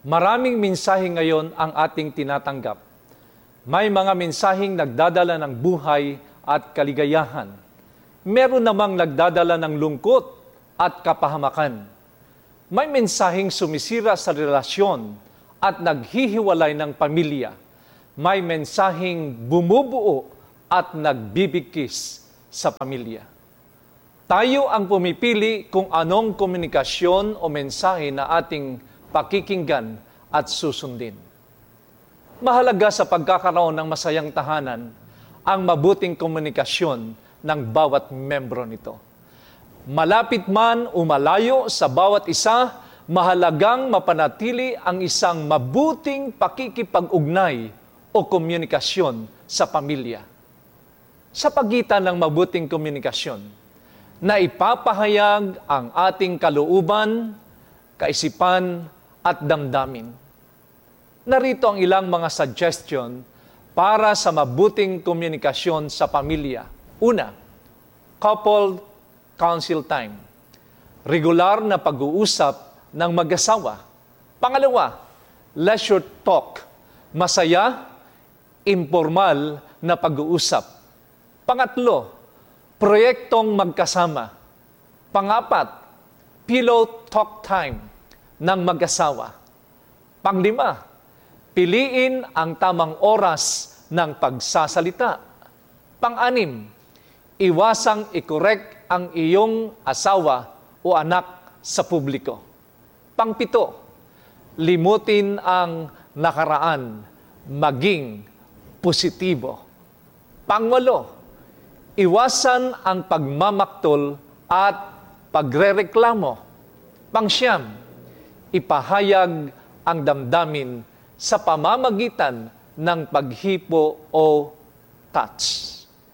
Maraming mensahe ngayon ang ating tinatanggap. May mga mensaheng nagdadala ng buhay at kaligayahan. Meron namang nagdadala ng lungkot at kapahamakan. May mensaheng sumisira sa relasyon at naghihiwalay ng pamilya. May mensaheng bumubuo at nagbibigkis sa pamilya. Tayo ang pumipili kung anong komunikasyon o mensahe na ating pakikinggan at susundin. Mahalaga sa pagkakaroon ng masayang tahanan ang mabuting komunikasyon ng bawat membro nito. Malapit man o malayo sa bawat isa, mahalagang mapanatili ang isang mabuting pakikipag-ugnay o komunikasyon sa pamilya. Sa pagitan ng mabuting komunikasyon, na ipapahayag ang ating kalooban, kaisipan at damdamin. Narito ang ilang mga suggestion para sa mabuting komunikasyon sa pamilya. Una, couple council time. Regular na pag-uusap ng mag-asawa. Pangalawa, leisure talk. Masaya, informal na pag-uusap. Pangatlo, proyektong magkasama. Pangapat, pillow talk time ng mag-asawa. Panglima, piliin ang tamang oras ng pagsasalita. Pang-anim, iwasang i-correct ang iyong asawa o anak sa publiko. Pang-pito, limutin ang nakaraan, maging positibo. Pang-walo, iwasan ang pagmamaktol at pagrereklamo. Pang-siyam, ipahayag ang damdamin sa pamamagitan ng paghipo o touch.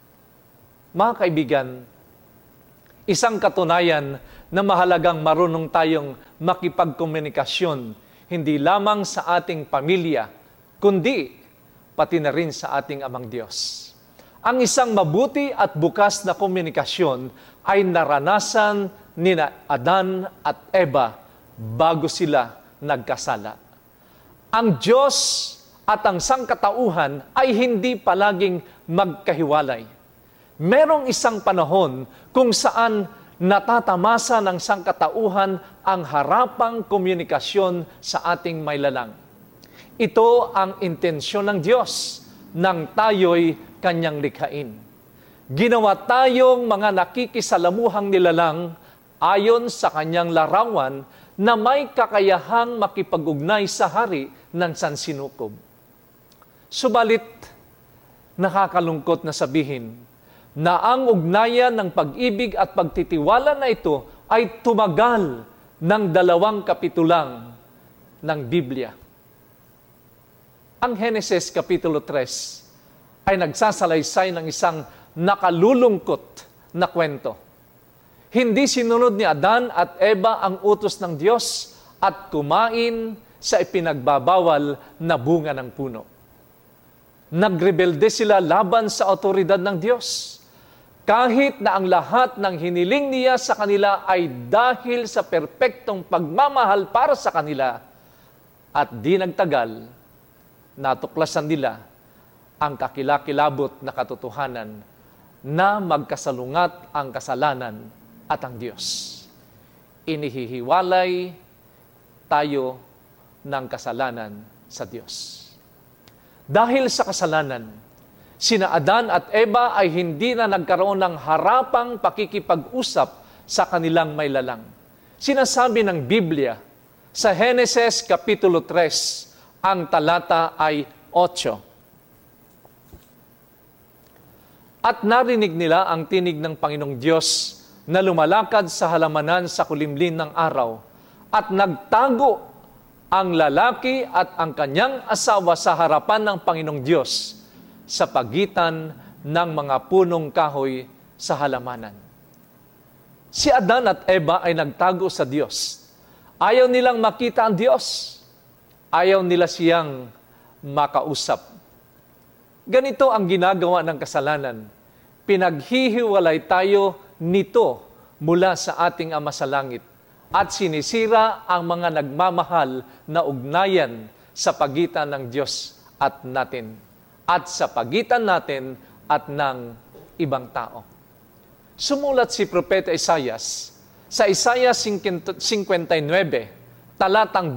Mga kaibigan, isang katunayan na mahalagang marunong tayong makipagkomunikasyon hindi lamang sa ating pamilya, kundi pati na rin sa ating Amang Diyos. Ang isang mabuti at bukas na komunikasyon ay naranasan ni Adan at Eva bago sila nagkasala. Ang Diyos at ang sangkatauhan ay hindi palaging magkahiwalay. Merong isang panahon kung saan natatamasa ng sangkatauhan ang harapang komunikasyon sa ating mailalang. Ito ang intensyon ng Diyos nang tayo'y Kanyang likhain. Ginawa tayong mga nakikisalamuhang nilalang ayon sa Kanyang larawan na may kakayahang makipag-ugnay sa hari ng sansinukob. Subalit, nakakalungkot na sabihin na ang ugnayan ng pag-ibig at pagtitiwala na ito ay tumagal ng 2 kapitulang ng Biblia. Ang Henesis Kapitulo 3 ay nagsasalaysay ng isang nakalulungkot na kwento. Hindi sinunod ni Adan at Eva ang utos ng Diyos at kumain sa ipinagbabawal na bunga ng puno. Nagrebelde sila laban sa otoridad ng Diyos. Kahit na ang lahat ng hiniling niya sa kanila ay dahil sa perpektong pagmamahal para sa kanila, at di nagtagal, natuklasan nila ang kakilakilabot na katotohanan na magkasalungat ang kasalanan at ang Diyos. Inihihiwalay tayo ng kasalanan sa Diyos. Dahil sa kasalanan, sina Adan at Eva ay hindi na nagkaroon ng harapang pakikipag-usap sa kanilang mailalang. Sinasabi ng Biblia sa Henesis Kapitulo 3, ang talata ay 8. At narinig nila ang tinig ng Panginoong Diyos na lumalakad sa halamanan sa kulimlim ng araw, at nagtago ang lalaki at ang kanyang asawa sa harapan ng Panginoong Diyos sa pagitan ng mga punong kahoy sa halamanan. Si Adan at Eva ay nagtago sa Diyos. Ayaw nilang makita ang Diyos. Ayaw nila siyang makausap. Ganito ang ginagawa ng kasalanan. Pinaghihiwalay tayo nito mula sa ating Ama sa Langit at sinisira ang mga nagmamahal na ugnayan sa pagitan ng Diyos at natin, at sa pagitan natin at ng ibang tao. Sumulat si Propeta Isaias sa Isaiah 59, talatang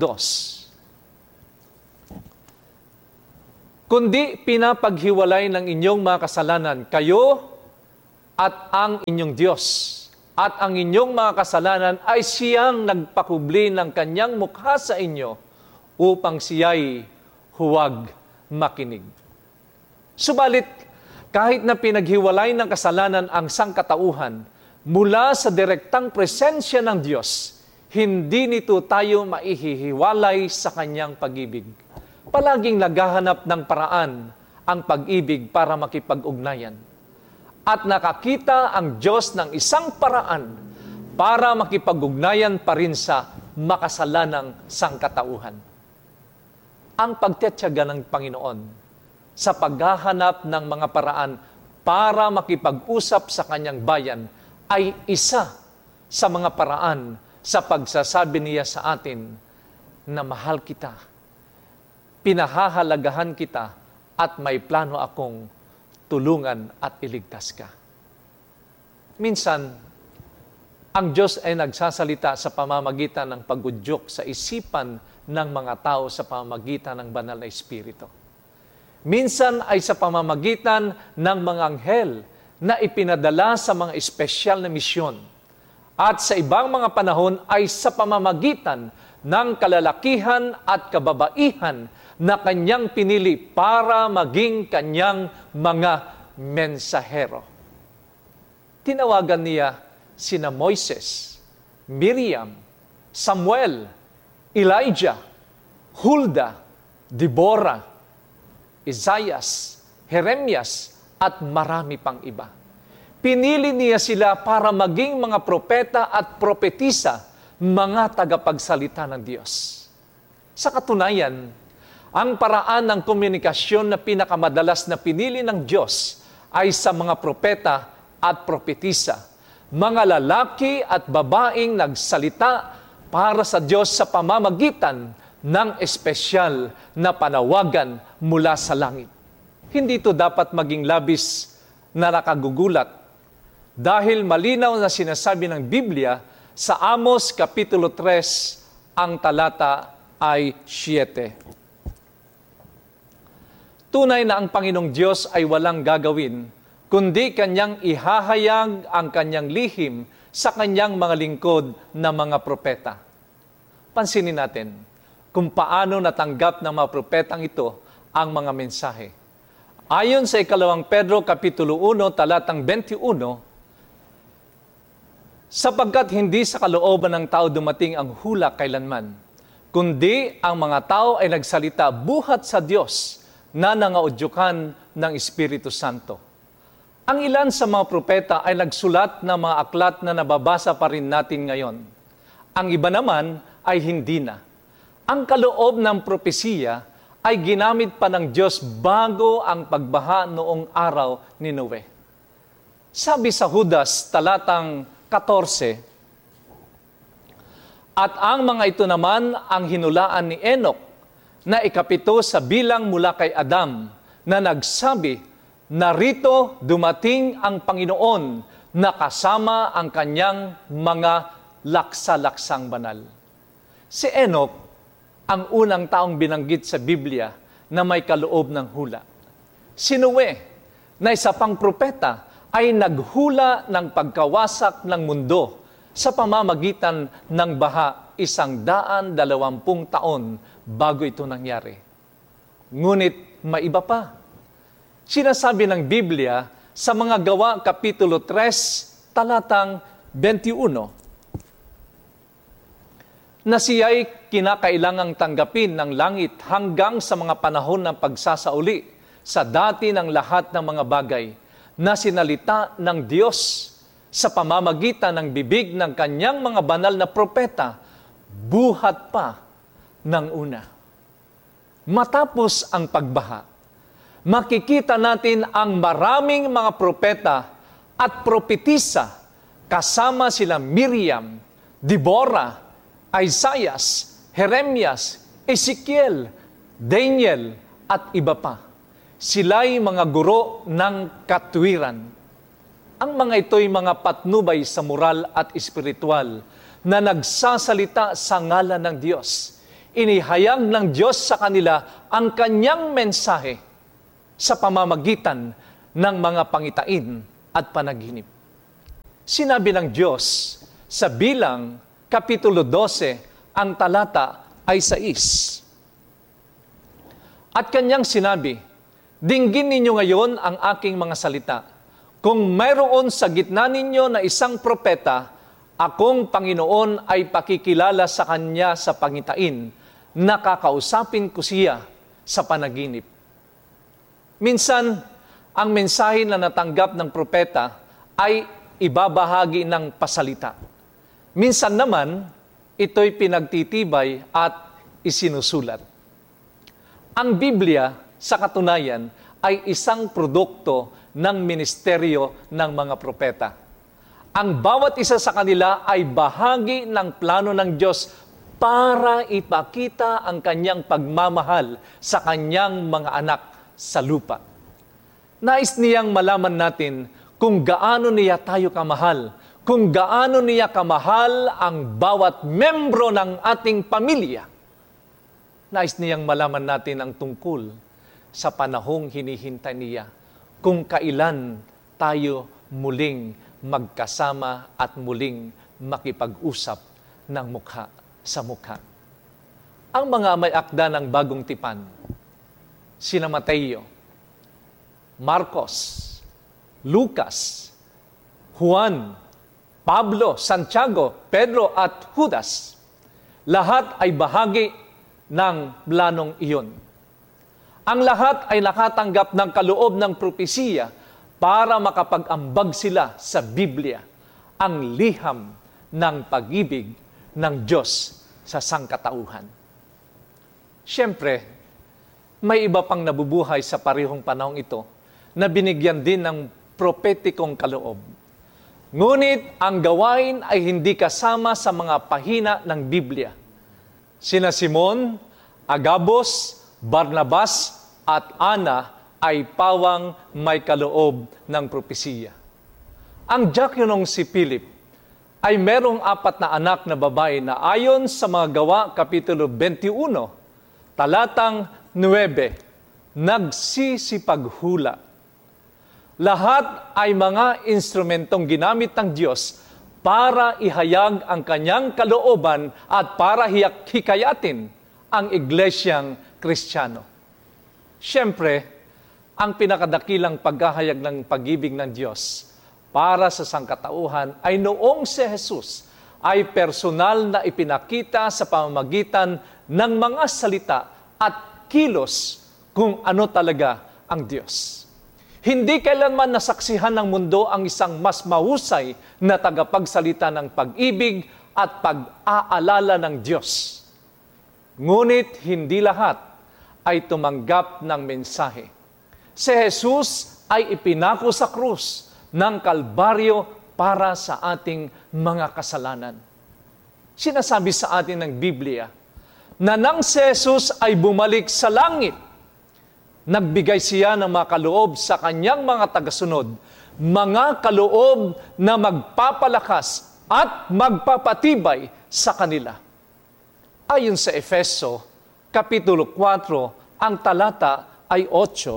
2. Kundi pinapaghiwalay ng inyong mga kasalanan, kayo at ang inyong Diyos, at ang inyong mga kasalanan ay siyang nagpakubli ng kanyang mukha sa inyo upang siya'y huwag makinig. Subalit, kahit na pinaghiwalay ng kasalanan ang sangkatauhan mula sa direktang presensya ng Diyos, hindi nito tayo maihihiwalay sa kanyang pag-ibig. Palaging naghahanap ng paraan ang pag-ibig para makipag-ugnayan. At nakakita ang Diyos ng isang paraan para makipag-ugnayan pa rin sa makasalanang sangkatauhan. Ang pagtitiyaga ng Panginoon sa paghahanap ng mga paraan para makipag-usap sa kanyang bayan ay isa sa mga paraan sa pagsasabi niya sa atin na mahal kita, pinahahalagahan kita, at may plano akong tulungan at iligtas ka. Minsan, ang Diyos ay nagsasalita sa pamamagitan ng pagudyok sa isipan ng mga tao sa pamamagitan ng banal na Espiritu. Minsan ay sa pamamagitan ng mga anghel na ipinadala sa mga espesyal na misyon. At sa ibang mga panahon ay sa pamamagitan ng kalalakihan at kababaihan na kanyang pinili para maging kanyang mga mensahero. Tinawagan niya sina Moises, Miriam, Samuel, Elijah, Hulda, Deborah, Isaias, Jeremias, at marami pang iba. Pinili niya sila para maging mga propeta at propetisa, mga tagapagsalita ng Diyos. Sa katunayan, ang paraan ng komunikasyon na pinakamadalas na pinili ng Diyos ay sa mga propeta at propetisa, mga lalaki at babaeng nagsalita para sa Diyos sa pamamagitan ng espesyal na panawagan mula sa langit. Hindi ito dapat maging labis na nakagugulat dahil malinaw na sinasabi ng Biblia sa Amos Kapitulo 3, ang talata ay 7. Tunay na ang Panginoong Diyos ay walang gagawin, kundi kanyang ihahayag ang kanyang lihim sa kanyang mga lingkod na mga propeta. Pansinin natin kung paano natanggap ng mga propetang ito ang mga mensahe. Ayon sa 2 Pedro Kapitulo 1, talatang 21, sapagkat hindi sa kalooban ng tao dumating ang hula kailanman, kundi ang mga tao ay nagsalita buhat sa Diyos na nangaudyukan ng Espiritu Santo. Ang ilan sa mga propeta ay nagsulat ng mga aklat na nababasa pa rin natin ngayon. Ang iba naman ay hindi na. Ang kaloob ng propesiya ay ginamit pa ng Diyos bago ang pagbaha noong araw ni Noe. Sabi sa Judas, talatang 14, at ang mga ito naman ang hinulaan ni Enoch, na ikapito sa bilang mula kay Adam, na nagsabi, narito dumating ang Panginoon na kasama ang kanyang mga laksa-laksang banal. Si Enoch, ang unang taong binanggit sa Biblia na may kaloob ng hula. Si Noe, na isa pang propeta, ay naghula ng pagkawasak ng mundo sa pamamagitan ng baha 120 taon bago ito nangyari. Ngunit may iba pa. Sinasabi ng Biblia sa mga Gawa Kapitulo 3, talatang 21, na siya'y kinakailangang tanggapin ng langit hanggang sa mga panahon ng pagsasauli sa dati ng lahat ng mga bagay na sinalita ng Diyos sa pamamagitan ng bibig ng kanyang mga banal na propeta, buhat pa ng una. Matapos ang pagbaha, makikita natin ang maraming mga propeta at propetisa kasama sila Miriam, Deborah, Isaias, Jeremias, Ezekiel, Daniel, at iba pa. Sila'y mga guro ng katwiran. Ang mga ito'y mga patnubay sa moral at espiritual na nagsasalita sa ngalan ng Diyos. Inihayag ng Diyos sa kanila ang kanyang mensahe sa pamamagitan ng mga pangitain at panaginip. Sinabi ng Diyos sa Bilang, Kapitulo 12, ang talata ay 6. At kanyang sinabi, dinggin ninyo ngayon ang aking mga salita. Kung mayroon sa gitna ninyo na isang propeta, akong Panginoon ay pakikilala sa kanya sa pangitain, nakakausapin ko siya sa panaginip. Minsan, ang mensahe na natanggap ng propeta ay ibabahagi ng pasalita. Minsan naman, ito'y pinagtitibay at isinusulat. Ang Biblia, sa katunayan, ay isang produkto ng ministeryo ng mga propeta. Ang bawat isa sa kanila ay bahagi ng plano ng Diyos para ipakita ang kanyang pagmamahal sa kanyang mga anak sa lupa. Nais niyang malaman natin kung gaano niya tayo kamahal, kung gaano niya kamahal ang bawat membro ng ating pamilya. Nais niyang malaman natin ang tungkol sa panahong hinihintay niya, kung kailan tayo muling magkasama at muling makipag-usap ng mukha sa mukha. Ang mga may akda ng bagong tipan, sina Mateo, Marcos, Lucas, Juan, Pablo, Santiago, Pedro at Judas, lahat ay bahagi ng planong iyon. Ang lahat ay nakatanggap ng kaloob ng propesiya para makapag-ambag sila sa Biblia, ang liham ng pag-ibig ng Diyos sa sangkatauhan. Siyempre, may iba pang nabubuhay sa parehong panahong ito na binigyan din ng propetikong kaloob. Ngunit ang gawain ay hindi kasama sa mga pahina ng Biblia. Sina Simon, Agabus, Barnabas at Ana ay pawang may kaloob ng propesiya. Ang diakonong si Philip ay merong 4 na anak na babae na ayon sa mga Gawa, Kapitulo 21, talatang 9, nagsisipaghula. Lahat ay mga instrumentong ginamit ng Diyos para ihayag ang kanyang kalooban at para hikayatin ang iglesyang Kristiyano. Siyempre, ang pinakadakilang paghahayag ng pag-ibig ng Diyos para sa sangkatauhan ay noong si Jesus ay personal na ipinakita sa pamamagitan ng mga salita at kilos kung ano talaga ang Diyos. Hindi kailanman nasaksihan ng mundo ang isang mas mahusay na tagapagsalita ng pag-ibig at pag-aalala ng Diyos. Ngunit hindi lahat ay tumanggap ng mensahe. Si Jesus ay ipinako sa krus ng Kalbaryo para sa ating mga kasalanan. Sinasabi sa atin ng Biblia na nang si Jesus ay bumalik sa langit, nagbigay siya ng mga kaloob sa kanyang mga tagasunod, mga kaloob na magpapalakas at magpapatibay sa kanila. Ayon sa Efeso, Kapitulo 4, ang talata ay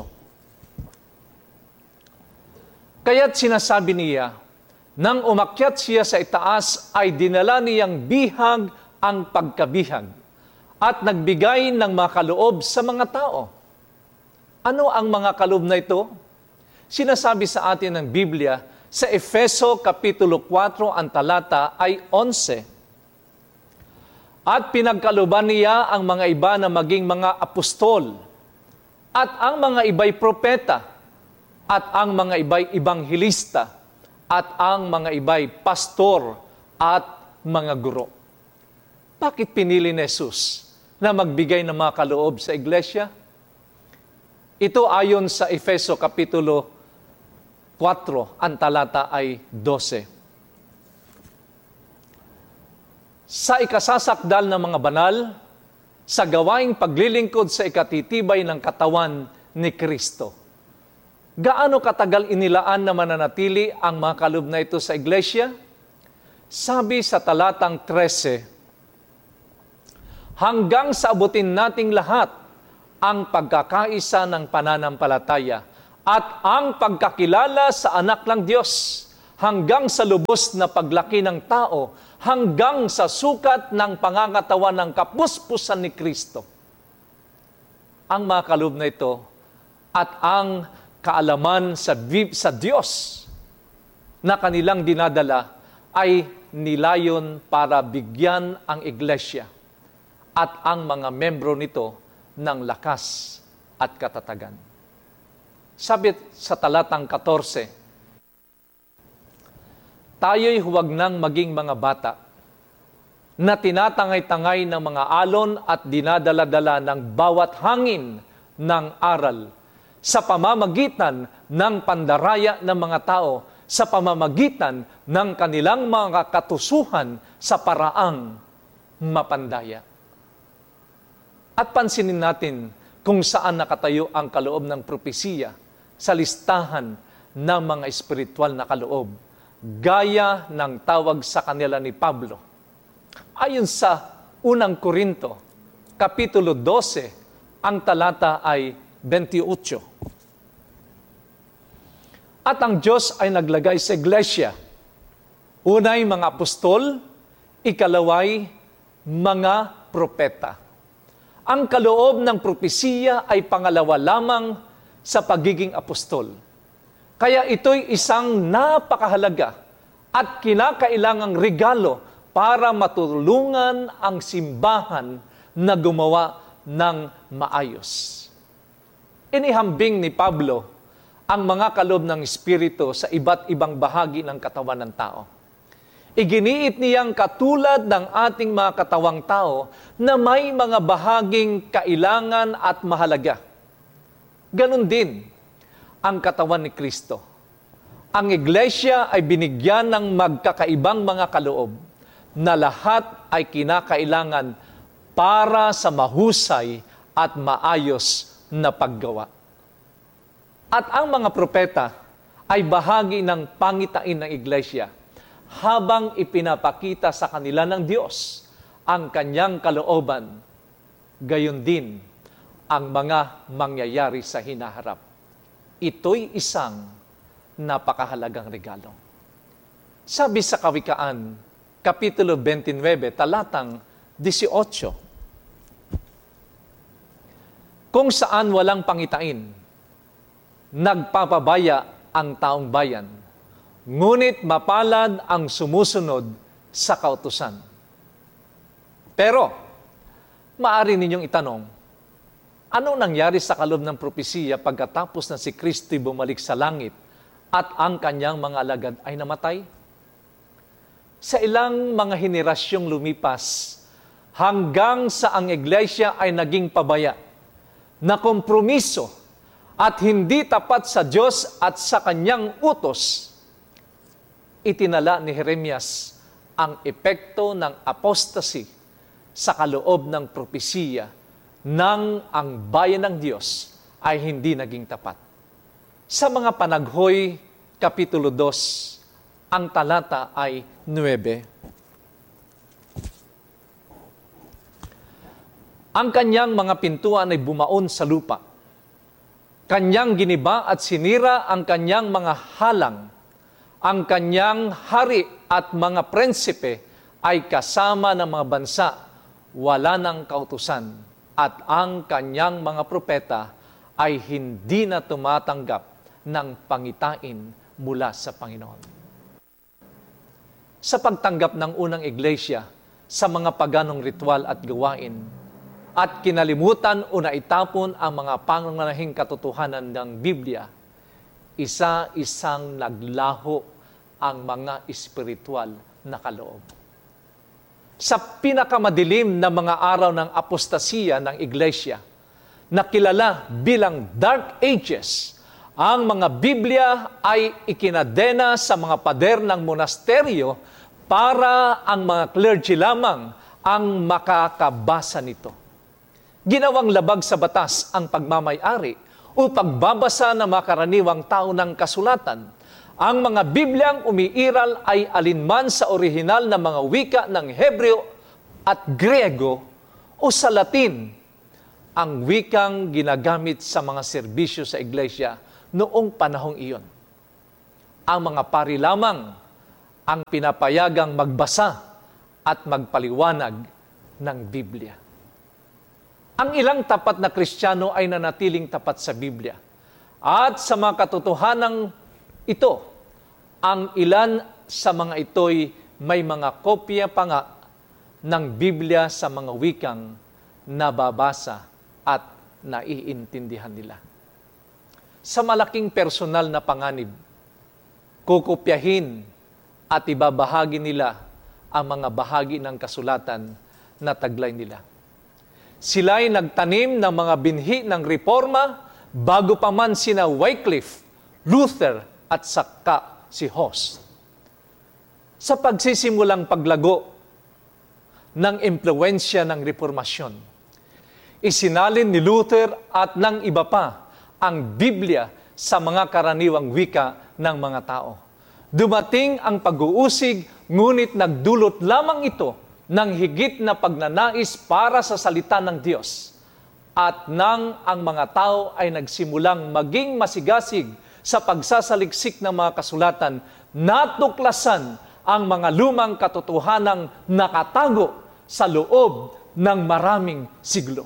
8. Kaya't sinasabi niya, nang umakyat siya sa itaas ay dinala niyang bihag ang pagkabihag at nagbigay ng mga kaloob sa mga tao. Ano ang mga kaloob na ito? Sinasabi sa atin ng Biblia sa Efeso Kapitulo 4, ang talata ay 11. At pinagkalooban niya ang mga iba na maging mga apostol, at ang mga iba'y propeta, at ang mga iba'y ibanghilista, at ang mga iba'y pastor at mga guro. Bakit pinili ni Jesus na magbigay ng mga kaloob sa iglesia? Ito ayon sa Efeso Kapitulo 4, ang talata ay 12. sa ikasasakdal ng mga banal, sa gawaing paglilingkod sa ikatitibay ng katawan ni Kristo. Gaano katagal inilaan na mananatili ang mga kaloob na ito sa iglesia? Sabi sa talatang 13, hanggang sa abutin nating lahat ang pagkakaisa ng pananampalataya at ang pagkakilala sa anak ng Diyos, hanggang sa lubos na paglaki ng tao, hanggang sa sukat ng pangangatawan ng kapuspusan ni Kristo. Ang mga kaloob na ito at ang kaalaman sa Diyos na kanilang dinadala ay nilayon para bigyan ang iglesia at ang mga membro nito ng lakas at katatagan. Sabi sa talatang 14, tayo'y huwag nang maging mga bata na tinatangay-tangay ng mga alon at dinadala-dala ng bawat hangin ng aral sa pamamagitan ng pandaraya ng mga tao, sa pamamagitan ng kanilang mga katusuhan sa paraang mapandaya. At pansinin natin kung saan nakatayo ang kaloob ng propesiya sa listahan ng mga espiritual na kaloob, gaya ng tawag sa kanila ni Pablo. Ayon sa 1 Korinto, Kapitulo 12, ang talata ay 28. At ang Diyos ay naglagay sa iglesia, unay mga apostol, ikalaway mga propeta. Ang kaloob ng propesiya ay pangalawa lamang sa pagiging apostol. Kaya ito'y isang napakahalaga at kinakailangang regalo para matulungan ang simbahan na gumawa ng maayos. Inihambing ni Pablo ang mga kaloob ng Espiritu sa iba't ibang bahagi ng katawan ng tao. Iginiit niyang katulad ng ating mga katawang tao na may mga bahaging kailangan at mahalaga. Ganon din ang katawan ni Kristo. Ang iglesia ay binigyan ng magkakaibang mga kaloob na lahat ay kinakailangan para sa mahusay at maayos na paggawa. At ang mga propeta ay bahagi ng pangitain ng iglesia habang ipinapakita sa kanila ng Diyos ang kanyang kalooban, gayon din ang mga mangyayari sa hinaharap. Ito'y isang napakahalagang regalo. Sabi sa Kawikaan, Kapitulo 29, talatang 18, kung saan walang pangitain, nagpapabaya ang taong bayan, ngunit mapalad ang sumusunod sa kautusan. Pero, maaari ninyong itanong, anong nangyari sa kaloob ng propesiya pagkatapos na si Kristo'y bumalik sa langit at ang kanyang mga alagad ay namatay? Sa ilang mga henerasyong lumipas, hanggang sa ang iglesia ay naging pabaya, na kompromiso at hindi tapat sa Diyos at sa kanyang utos, itinala ni Jeremias ang epekto ng apostasy sa kaloob ng propesiya nang ang bayan ng Diyos ay hindi naging tapat. Sa mga Panaghoy, Kapitulo 2, ang talata ay 9. Ang kanyang mga pintuan ay bumaon sa lupa. Kanyang giniba at sinira ang kanyang mga halang. Ang kanyang hari at mga prinsipe ay kasama ng mga bansa, wala ng kautusan, at ang kanyang mga propeta ay hindi na tumatanggap ng pangitain mula sa Panginoon. Sa pagtanggap ng unang iglesia sa mga paganong ritual at gawain, at kinalimutan o naitapon ang mga pangunahing katotohanan ng Biblia, isa-isang naglaho ang mga espiritual na kaloob. Sa pinakamadilim na mga araw ng apostasiya ng iglesia, na kilala bilang Dark Ages, ang mga Biblia ay ikinadena sa mga pader ng monasteryo para ang mga clergy lamang ang makakabasa nito. Ginawang labag sa batas ang pagmamay-ari o pagbabasa ng mga karaniwang tao ng kasulatan. Ang mga Bibliang umiiral ay alinman sa orihinal na mga wika ng Hebreo at Griego o sa Latin, ang wikang ginagamit sa mga serbisyo sa iglesia noong panahong iyon. Ang mga pari lamang ang pinapayagang magbasa at magpaliwanag ng Biblia. Ang ilang tapat na Kristiyano ay nanatiling tapat sa Biblia. At sa mga katotohanang ito, ang ilan sa mga ito'y may mga kopya pa nga ng Biblia sa mga wikang nababasa at naiintindihan nila. Sa malaking personal na panganib, kukopyahin at ibabahagi nila ang mga bahagi ng kasulatan na taglay nila. Sila'y nagtanim ng mga binhi ng reforma bago pa man sina Wycliffe, Luther at saka si Hus. Sa pagsisimulang paglago ng impluwensya ng reformasyon, isinalin ni Luther at ng iba pa ang Biblia sa mga karaniwang wika ng mga tao. Dumating ang pag-uusig, ngunit nagdulot lamang ito ng higit na pagnanais para sa salita ng Diyos. At nang ang mga tao ay nagsimulang maging masigasig sa pagsasaliksik ng mga kasulatan, natuklasan ang mga lumang katotohanang nakatago sa loob ng maraming siglo.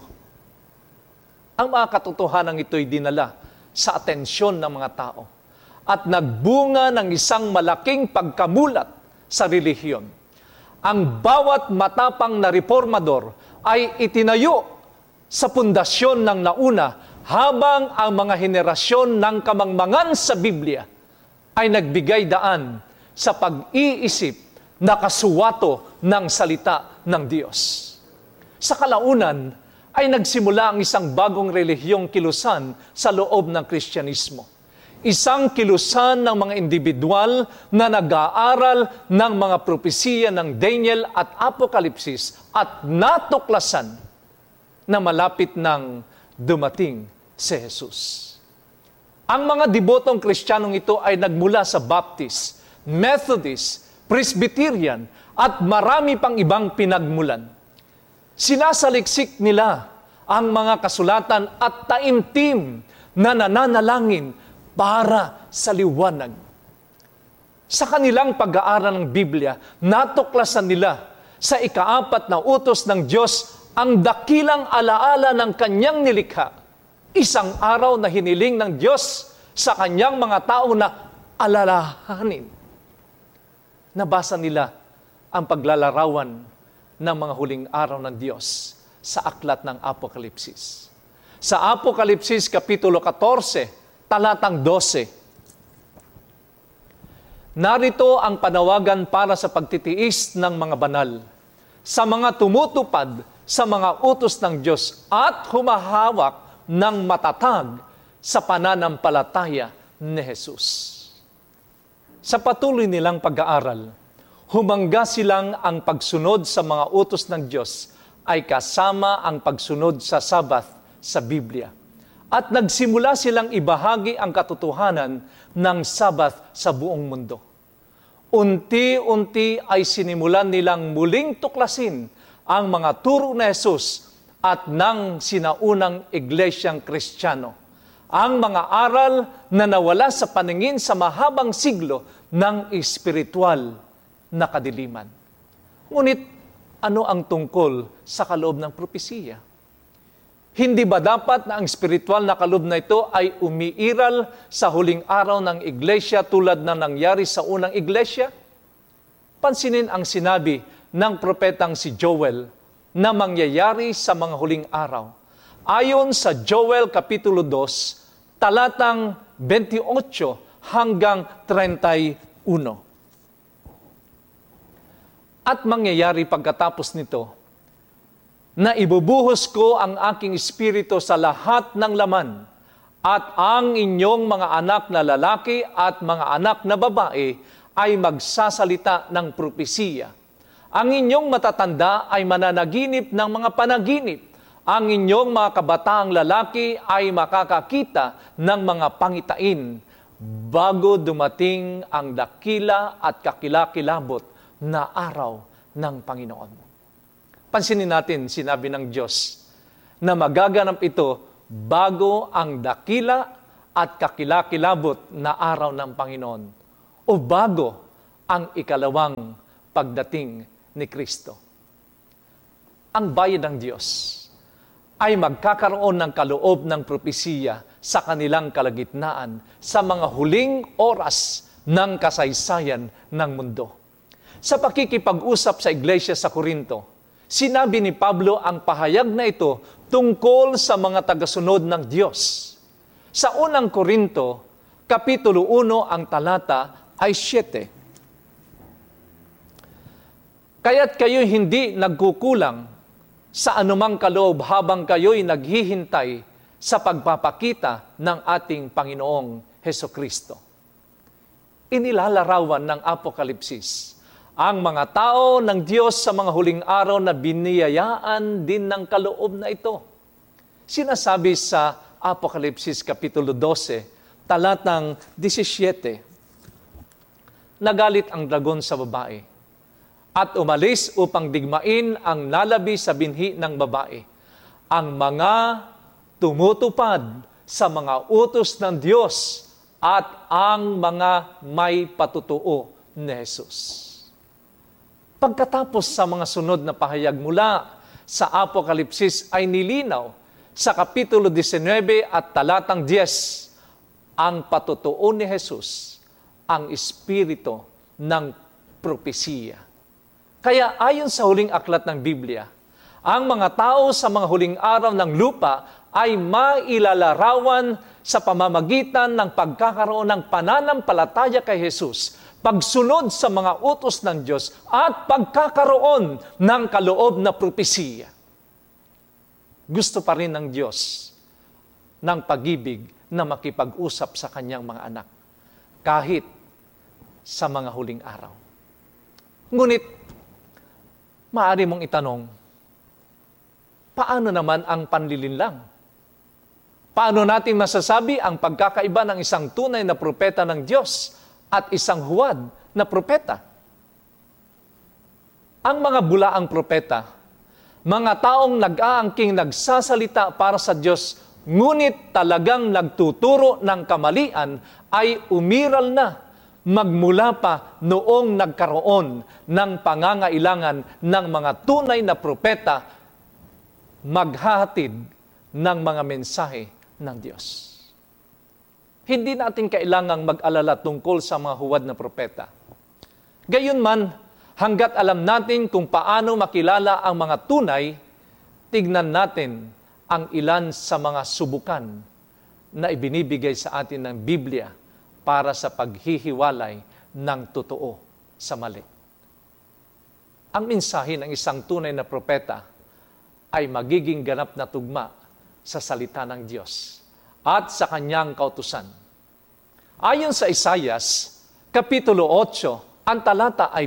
Ang mga katotohanan ito'y dinala sa atensyon ng mga tao at nagbunga ng isang malaking pagkamulat sa relihiyon. Ang bawat matapang na reformador ay itinayo sa pundasyon ng nauna habang ang mga henerasyon ng kamangmangan sa Biblia ay nagbigay daan sa pag-iisip na kasuwato ng salita ng Diyos. Sa kalaunan ay nagsimula ang isang bagong relihiyong kilusan sa loob ng Kristyanismo. Isang kilusan ng mga individual na nag-aaral ng mga propesiya ng Daniel at Apokalipsis at natuklasan na malapit nang dumating si Jesus. Ang mga debotong Kristiyanong ito ay nagmula sa Baptist, Methodist, Presbyterian at marami pang ibang pinagmulan. Sinasaliksik nila ang mga kasulatan at taimtim na nananalangin para sa liwanag. Sa kanilang pag-aaral ng Biblia, natuklasan nila sa ika-4 na utos ng Diyos ang dakilang alaala ng kanyang nilikha. Isang araw na hiniling ng Diyos sa kanyang mga tao na alalahanin. Nabasa nila ang paglalarawan ng mga huling araw ng Diyos sa aklat ng Apokalipsis. Sa Apokalipsis Kapitulo 14, talatang 12. Narito ang panawagan para sa pagtitiis ng mga banal, sa mga tumutupad sa mga utos ng Diyos at humahawak ng matatag sa pananampalataya ni Jesus. Sa patuloy nilang pag-aaral, humangga silang ang pagsunod sa mga utos ng Diyos ay kasama ang pagsunod sa Sabat sa Biblia. At nagsimula silang ibahagi ang katotohanan ng Sabat sa buong mundo. Unti-unti ay sinimulan nilang muling tuklasin ang mga turo ni Jesus at ng sinaunang iglesyang Kristiyano. Ang mga aral na nawala sa paningin sa mahabang siglo ng espiritual na kadiliman. Ngunit ano ang tungkol sa kaloob ng propesiya? Hindi ba dapat na ang spiritual na kaloob na ito ay umiiral sa huling araw ng iglesia tulad na nangyari sa unang iglesia? Pansinin ang sinabi ng propetang si Joel na mangyayari sa mga huling araw. Ayon sa Joel Kapitulo 2, talatang 28 hanggang 31. At mangyayari pagkatapos nito, na ibubuhos ko ang aking espiritu sa lahat ng laman, at ang inyong mga anak na lalaki at mga anak na babae ay magsasalita ng propesiya. Ang inyong matatanda ay mananaginip ng mga panaginip. Ang inyong mga kabataang lalaki ay makakakita ng mga pangitain bago dumating ang dakila at kakilakilabot na araw ng Panginoon. Pansinin natin, sinabi ng Diyos na magaganap ito bago ang dakila at kakilakilabot na araw ng Panginoon o bago ang ikalawang pagdating ni Kristo. Ang bayan ng Diyos ay magkakaroon ng kaloob ng propesiya sa kanilang kalagitnaan sa mga huling oras ng kasaysayan ng mundo. Sa pakikipag-usap sa iglesia sa Korinto, sinabi ni Pablo ang pahayag na ito tungkol sa mga tagasunod ng Diyos. Sa unang Korinto, Kapitulo 1, ang talata ay 7. Kaya't kayo'y hindi nagkukulang sa anumang kaloob habang kayo'y naghihintay sa pagpapakita ng ating Panginoong Hesukristo. Inilalarawan ng Apokalipsis ang mga tao ng Diyos sa mga huling araw na biniyayaan din ng kaloob na ito. Sinasabi sa Apokalipsis Kapitulo 12, talatang 17, nagalit ang dragon sa babae at umalis upang digmain ang nalabi sa binhi ng babae, ang mga tumutupad sa mga utos ng Diyos at ang mga may patutuo ni Jesus. Pagkatapos sa mga sunod na pahayag mula sa Apokalipsis ay nilinaw sa Kapitulo 19 at talatang 10, ang patutuo ni Jesus, ang espiritu ng propesiya. Kaya ayon sa huling aklat ng Biblia, ang mga tao sa mga huling araw ng lupa ay mailalarawan sa pamamagitan ng pagkakaroon ng pananampalataya kay Jesus, pagsunod sa mga utos ng Diyos, at pagkakaroon ng kaloob na propesiya. Gusto pa rin ng Diyos ng pag-ibig na makipag-usap sa kanyang mga anak, kahit sa mga huling araw. Ngunit, maaari mong itanong, paano naman ang panlilinlang? Paano natin masasabi ang pagkakaiba ng isang tunay na propeta ng Diyos at isang huwad na propeta? Ang mga bulaang propeta, mga taong nag-aangking nagsasalita para sa Diyos, ngunit talagang nagtuturo ng kamalian, ay umiral na magmula pa noong nagkaroon ng pangangailangan ng mga tunay na propeta maghahatid ng mga mensahe ng Diyos. Hindi natin kailangang mag-alala tungkol sa mga huwad na propeta. Gayunman, hanggat alam natin kung paano makilala ang mga tunay, tignan natin ang ilan sa mga subukan na ibinibigay sa atin ng Biblia para sa paghihiwalay ng totoo sa mali. Ang mensahe ng isang tunay na propeta ay magiging ganap na tugma sa salita ng Diyos at sa kanyang kautusan. Ayon sa Isaias, Kapitulo 8, ang talata ay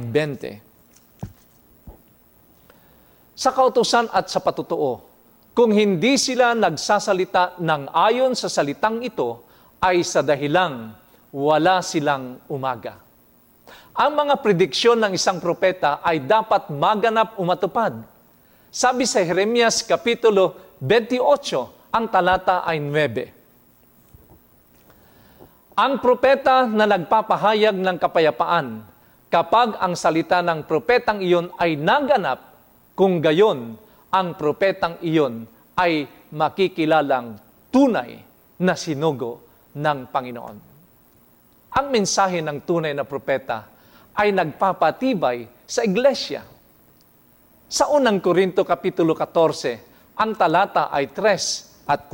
20. Sa kautusan at sa patutuo, kung hindi sila nagsasalita ng ayon sa salitang ito, ay sa dahilang wala silang umaga. Ang mga prediksyon ng isang propeta ay dapat maganap umatupad. Sabi sa Jeremias Kapitulo 28, ang talata ay 9. Ang propeta na nagpapahayag ng kapayapaan, kapag ang salita ng propetang iyon ay naganap, kung gayon, ang propetang iyon ay makikilalang tunay na sinugo ng Panginoon. Ang mensahe ng tunay na propeta ay nagpapatibay sa iglesia. Sa unang Korinto Kapitulo 14, ang talata ay 3 at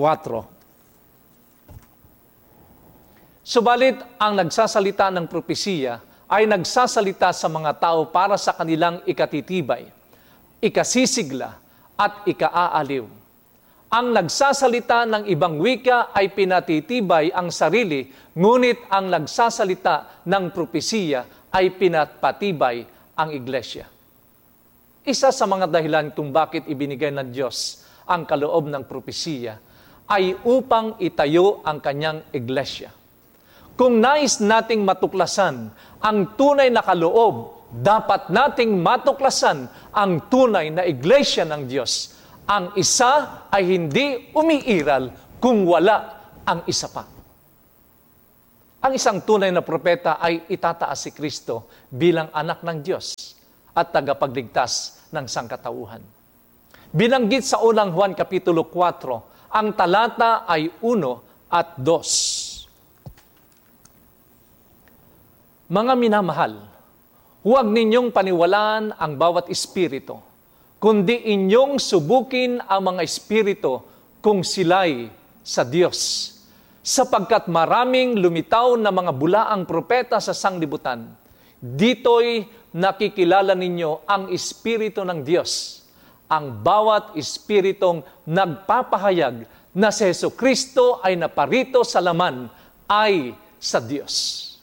4. Subalit, ang nagsasalita ng propesiya ay nagsasalita sa mga tao para sa kanilang ikatitibay, ikasisigla, at ikaaaliw. Ang nagsasalita ng ibang wika ay pinatitibay ang sarili, ngunit ang nagsasalita ng propesiya ay pinapatibay ang iglesia. Isa sa mga dahilan kung bakit ibinigay ng Diyos ang kaloob ng propesiya ay upang itayo ang kanyang iglesia. Kung nais nating matuklasan ang tunay na kaloob, dapat nating matuklasan ang tunay na iglesia ng Diyos. Ang isa ay hindi umiiral kung wala ang isa pa. Ang isang tunay na propeta ay itataas si Kristo bilang anak ng Diyos at tagapagligtas ng sangkatauhan. Binanggit sa unang Juan Kapitulo 4, ang talata ay 1 at 2. Mga minamahal, huwag ninyong paniwalaan ang bawat espiritu, kundi inyong subukin ang mga espiritu kung sila'y sa Diyos. Sapagkat maraming lumitaw na mga bulaang propeta sa sanglibutan, dito'y nakikilala ninyo ang Espiritu ng Diyos. Ang bawat espiritong nagpapahayag na si Jesucristo ay naparito sa laman ay sa Diyos.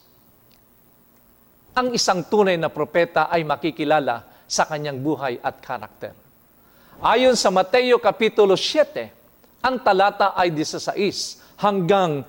Ang isang tunay na propeta ay makikilala sa kanyang buhay at karakter. Ayon sa Mateo Kapitulo 7, ang talata ay 16 hanggang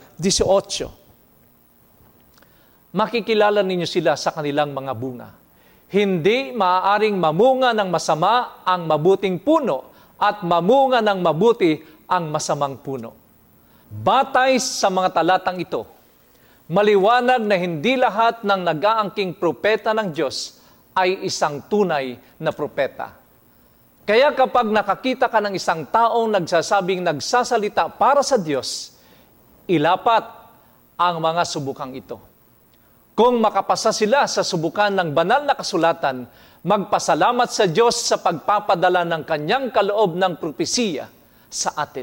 18. Makikilala ninyo sila sa kanilang mga bunga. Hindi maaaring mamunga ng masama ang mabuting puno at mamunga ng mabuti ang masamang puno. Batay sa mga talatang ito, maliwanag na hindi lahat ng nag-aangking propeta ng Diyos ay isang tunay na propeta. Kaya kapag nakakita ka ng isang taong nagsasabing nagsasalita para sa Diyos, ilapat ang mga subukang ito. Kung makapasa sila sa subukan ng banal na kasulatan, magpasalamat sa Diyos sa pagpapadala ng kanyang kaloob ng propesiya sa atin.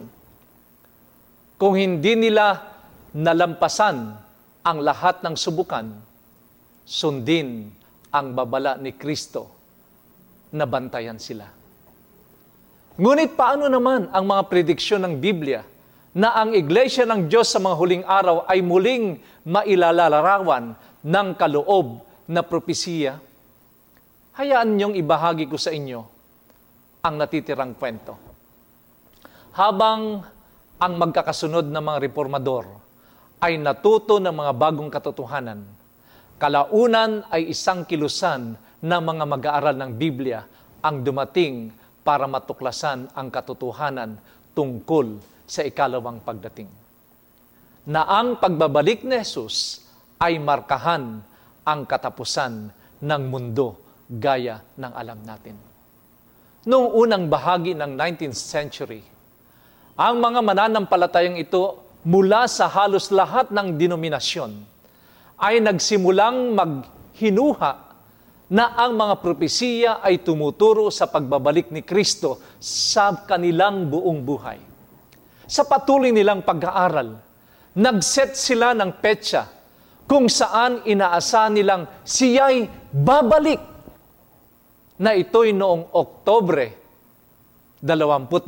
Kung hindi nila nalampasan ang lahat ng subukan, sundin ang babala ni Kristo na bantayan sila. Ngunit paano naman ang mga prediksyon ng Biblia na ang iglesia ng Diyos sa mga huling araw ay muling mailalarawan ng kaloob na propesiya? Hayaan niyong ibahagi ko sa inyo ang natitirang kwento. Habang ang magkakasunod na mga reformador ay natuto ng mga bagong katotohanan, kalaunan ay isang kilusan ng mga mag-aaral ng Biblia ang dumating para matuklasan ang katotohanan tungkol sa ikalawang pagdating. Na ang pagbabalik ni Jesus ay markahan ang katapusan ng mundo gaya ng alam natin. Noong unang bahagi ng 19th century, ang mga mananampalatayang ito mula sa halos lahat ng denominasyon ay nagsimulang maghinuha na ang mga propesiya ay tumuturo sa pagbabalik ni Kristo sa kanilang buong buhay. Sa patuloy nilang pag-aaral, nag-set sila ng petsa kung saan inaasahan nilang siya'y babalik, na ito'y noong Oktobre 22,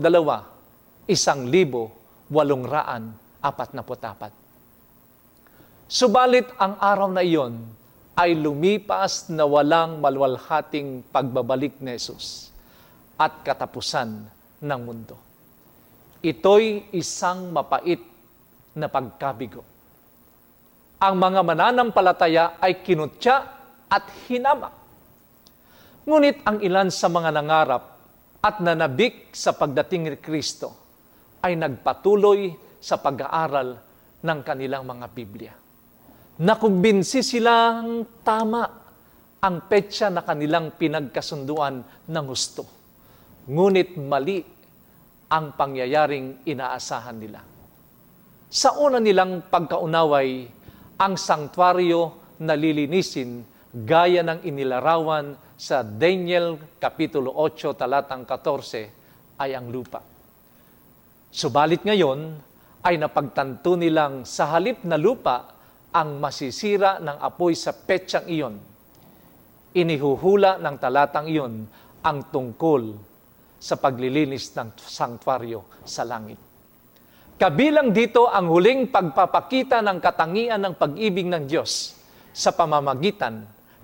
1844. Subalit ang araw na iyon ay lumipas na walang malwalhating pagbabalik ni Jesus at katapusan ng mundo. Ito'y isang mapait na pagkabigo. Ang mga mananampalataya ay kinutya at hinamak. Ngunit ang ilan sa mga nangarap at nanabik sa pagdating ni Kristo ay nagpatuloy sa pag-aaral ng kanilang mga Biblia. Nakumbinsi silang tama ang petsa na kanilang pinagkasunduan ng husto. Ngunit mali ang pangyayaring inaasahan nila. Sa una nilang pagkaunaway, ang sanktuaryo na lilinisin gaya ng inilarawan sa Daniel Kapitulo 8, talatang 14 ay ang lupa. Subalit ngayon ay napagtanto nilang sa halip na lupa ang masisira ng apoy sa petsang iyon. Inihuhula ng talatang iyon ang tungkol sa paglilinis ng sanktuaryo sa langit. Kabilang dito ang huling pagpapakita ng katangian ng pag-ibig ng Diyos sa pamamagitan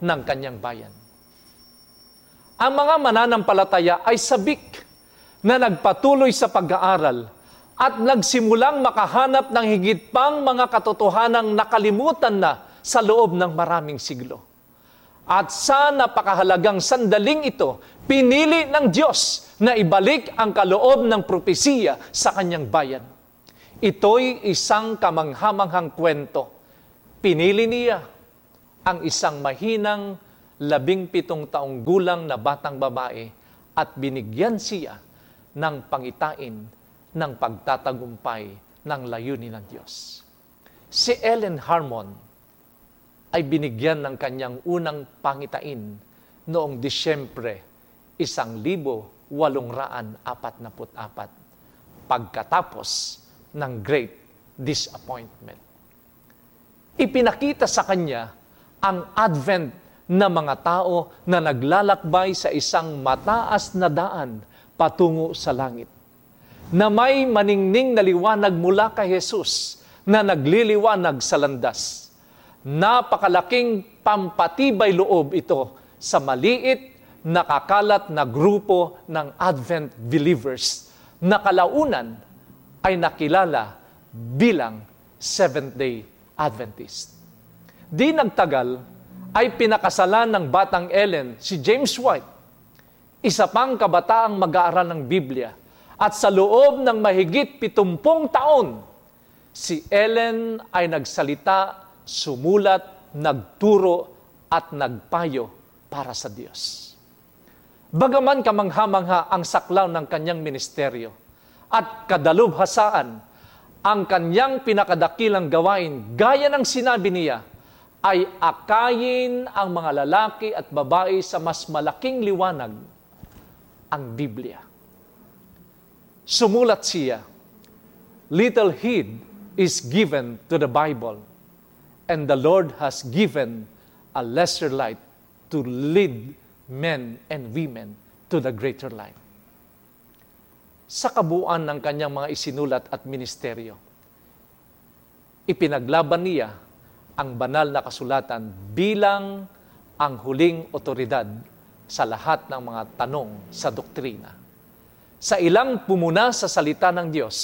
ng kanyang bayan. Ang mga mananampalataya ay sabik na nagpatuloy sa pag-aaral at nagsimulang makahanap ng higit pang mga katotohanang nakalimutan na sa loob ng maraming siglo. At sa napakahalagang sandaling ito, pinili ng Diyos na ibalik ang kaloob ng propesiya sa kanyang bayan. Ito'y isang kamanghamanghang kwento. Pinili niya ang isang mahinang 17 taong gulang na batang babae at binigyan siya ng pangitain ng pagtatagumpay ng layunin ng Diyos. Si Ellen Harmon ay binigyan ng kanyang unang pangitain noong Disyembre 1844 pagkatapos ng Great Disappointment. Ipinakita sa kanya ang advent na mga tao na naglalakbay sa isang mataas na daan patungo sa langit, na may maningning na liwanag mula kay Jesus na nagliliwanag sa landas. Napakalaking pampatibay loob ito sa maliit, nakakalat na grupo ng Advent believers na kalaunan ay nakilala bilang Seventh-day Adventist. Di nagtagal ay pinakasalan ng batang Ellen si James White, isa pang kabataang mag-aaral ng Biblia. At sa loob ng mahigit 70 taon, si Ellen ay nagsalita, sumulat, nagturo at nagpayo para sa Diyos. Bagaman kamangha-mangha ang saklaw ng kanyang ministeryo at kadalubhasaan ang kanyang pinakadakilang gawain, gaya ng sinabi niya, ay akayin ang mga lalaki at babae sa mas malaking liwanag, ang Biblia. Sumulat siya, "Little heed is given to the Bible, and the Lord has given a lesser light to lead men and women to the greater light." Sa kabuuan ng kanyang mga isinulat at ministeryo, ipinaglaban niya ang banal na kasulatan bilang ang huling otoridad sa lahat ng mga tanong sa doktrina. Sa ilang pumuna sa salita ng Diyos,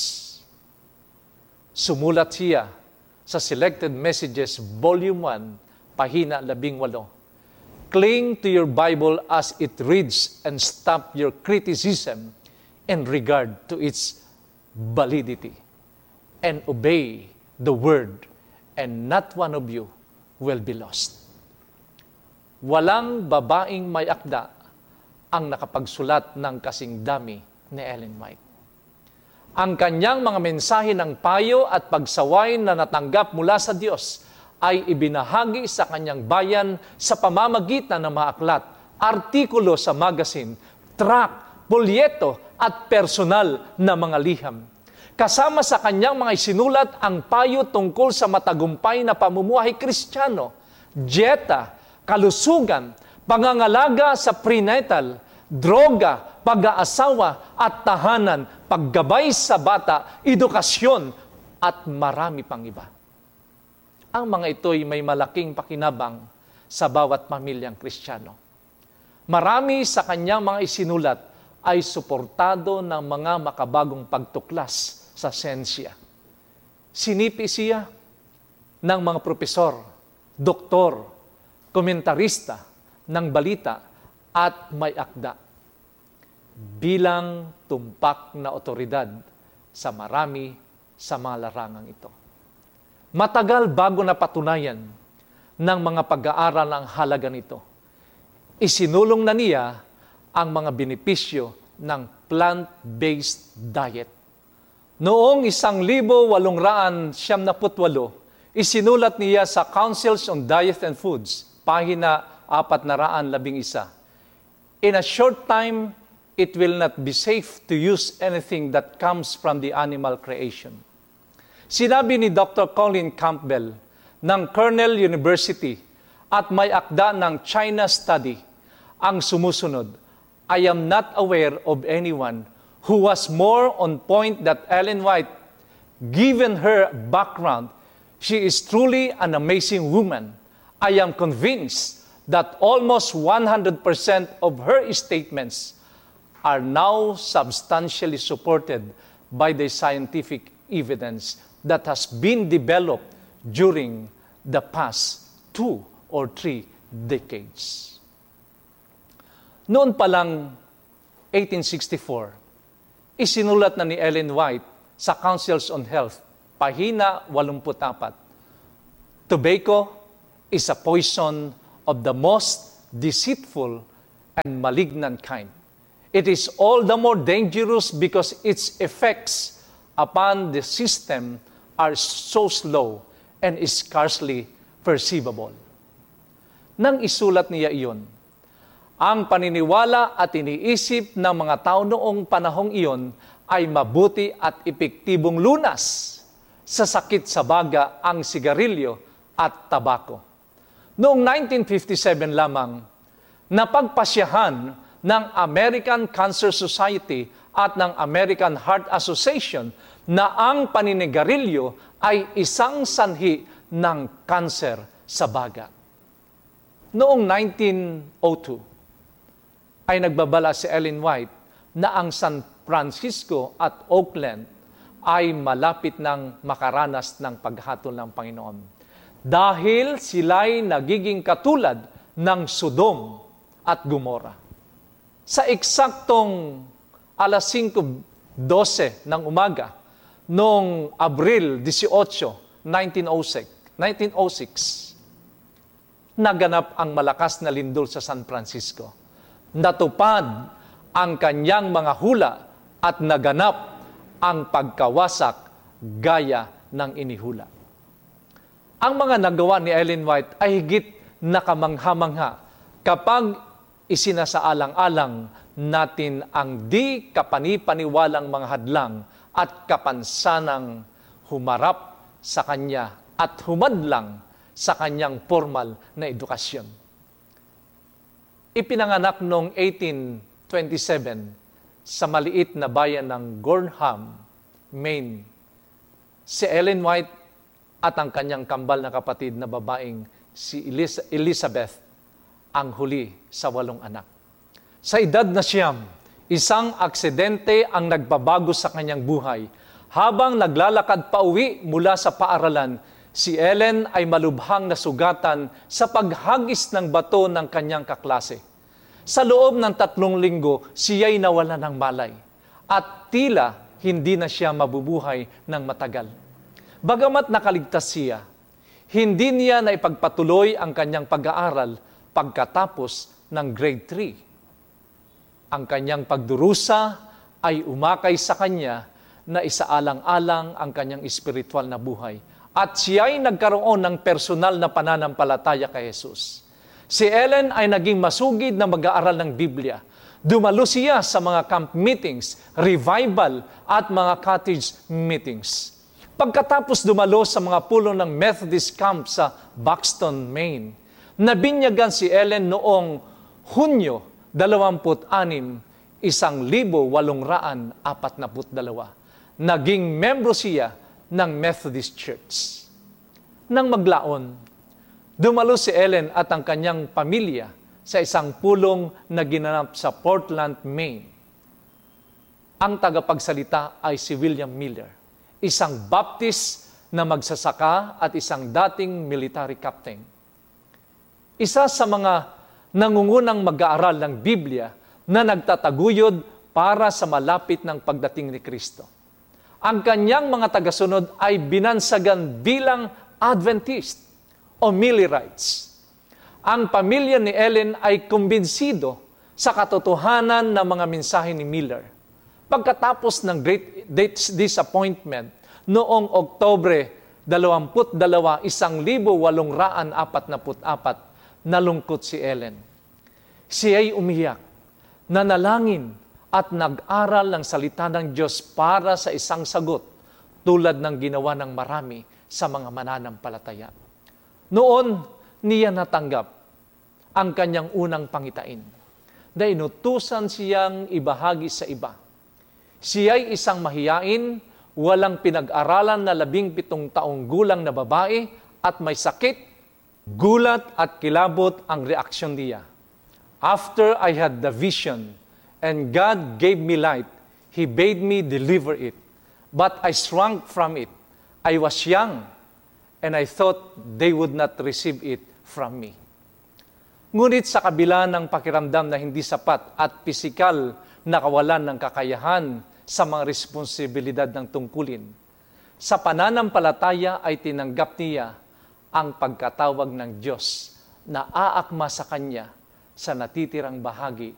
sumulat siya sa Selected Messages, Volume 1, pahina 18. "Cling to your Bible as it reads and stop your criticism in regard to its validity, and obey the Word, and not one of you will be lost." Walang babaeng may akda ang nakapagsulat ng kasing dami ni Ellen White. Ang kanyang mga mensahe ng payo at pagsaway na natanggap mula sa Diyos ay ibinahagi sa kanyang bayan sa pamamagitan ng mga aklat, artikulo sa magazine, tract, polyeto at personal na mga liham. Kasama sa kanyang mga isinulat ang payo tungkol sa matagumpay na pamumuhay Kristiyano, dieta, kalusugan, pangangalaga sa prenatal, droga, pag-aasawa at tahanan, paggabay sa bata, edukasyon, at marami pang iba. Ang mga ito'y may malaking pakinabang sa bawat pamilyang Kristiyano. Marami sa kanyang mga isinulat ay suportado ng mga makabagong pagtuklas sa siyensya. Sinipi siya ng mga propesor, doktor, komentarista ng balita at may akda bilang tumpak na otoridad sa marami sa mga larangang ito. Matagal bago napatunayan ng mga pag-aaral ang halaga nito, isinulong na niya ang mga benepisyo ng plant-based diet. Noong 1878, isinulat niya sa Councils on Diet and Foods, pahina 411. "In a short time, it will not be safe to use anything that comes from the animal creation." Sinabi ni Dr. Colin Campbell ng Cornell University at may akda ng China Study ang sumusunod, "I am not aware of anyone who was more on point than Ellen White. Given her background, she is truly an amazing woman. I am convinced that almost 100% of her statements are now substantially supported by the scientific evidence that has been developed during the past 2 or 3 decades. Noon pa lang, 1864, isinulat na ni Ellen White sa Councils on Health, pahina 84, tobacco is a poison of the most deceitful and malignant kind. It is all the more dangerous because its effects upon the system are so slow and is scarcely perceivable. Nang isulat niya iyon, ang paniniwala at iniisip ng mga tao noong panahong iyon ay mabuti at epektibong lunas sa sakit sa baga ang sigarilyo at tabako. Noong 1957 lamang, napagpasyahan ng American Cancer Society at ng American Heart Association na ang paninigarilyo ay isang sanhi ng kanser sa baga. Noong 1902, ay nagbabala si Ellen White na ang San Francisco at Oakland ay malapit ng makaranas ng paghatol ng Panginoon. Dahil sila'y nagiging katulad ng Sodom at Gomora. Sa eksaktong alas 5:12 ng umaga, noong Abril 18, 1906, naganap ang malakas na lindol sa San Francisco. Natupad ang kanyang mga hula at naganap ang pagkawasak gaya ng inihula. Ang mga nagawa ni Ellen White ay higit na kamangha-mangha kapag isinasaalang-alang natin ang di kapani-paniwalang mga hadlang at kapansanang humarap sa kanya at humadlang sa kanyang formal na edukasyon. Ipinanganak noong 1827 sa maliit na bayan ng Gorham, Maine, si Ellen White at ang kanyang kambal na kapatid na babaeng si Elizabeth, ang huli sa 8 anak. Sa edad na 9, isang aksidente ang nagbabago sa kanyang buhay. Habang naglalakad pauwi mula sa paaralan, si Ellen ay malubhang nasugatan sa paghagis ng bato ng kanyang kaklase. Sa loob ng 3 linggo, siya'y nawala ng malay at tila hindi na siya mabubuhay ng matagal. Bagamat nakaligtas siya, hindi niya na ipagpatuloy ang kanyang pag-aaral pagkatapos ng grade 3. Ang kanyang pagdurusa ay umakay sa kanya na isaalang-alang ang kanyang espiritual na buhay. At siya ay nagkaroon ng personal na pananampalataya kay Jesus. Si Ellen ay naging masugid na mag-aaral ng Biblia. Dumalo siya sa mga camp meetings, revival at mga cottage meetings. Pagkatapos dumalo sa mga pulong ng Methodist camp sa Buxton, Maine, nabinyagan si Ellen noong Hunyo 26, 1842. Naging membro siya ng Methodist Church. Nang maglaon, dumalo si Ellen at ang kanyang pamilya sa isang pulong na ginanap sa Portland, Maine. Ang tagapagsalita ay si William Miller, isang Baptist na magsasaka at isang dating military captain. Isa sa mga nangungunang mag-aaral ng Biblia na nagtataguyod para sa malapit ng pagdating ni Kristo. Ang kanyang mga tagasunod ay binansagan bilang Adventist o Millerites. Ang pamilya ni Ellen ay kumbinsido sa katotohanan ng mga mensahe ni Miller. Pagkatapos ng Great Disappointment noong Oktubre 22, 1844, nalungkot si Ellen. Siya'y umiyak, nanalangin at nag-aral ng salita ng Diyos para sa isang sagot tulad ng ginawa ng marami sa mga mananampalataya. Noon, niya natanggap ang kanyang unang pangitain na inutusan siyang ibahagi sa iba. Siya'y isang mahiyain, walang pinag-aralan na 17 taong gulang na babae at may sakit Gulat at kilabot ang reaksyon niya. After I had the vision and God gave me light, He bade me deliver it. But I shrunk from it. I was young, and I thought they would not receive it from me. Ngunit sa kabila ng pakiramdam na hindi sapat at pisikal na kawalan ng kakayahan sa mga responsibilidad ng tungkulin, sa pananampalataya ay tinanggap niya ang pagkatawag ng Diyos na aakma sa Kanya sa natitirang bahagi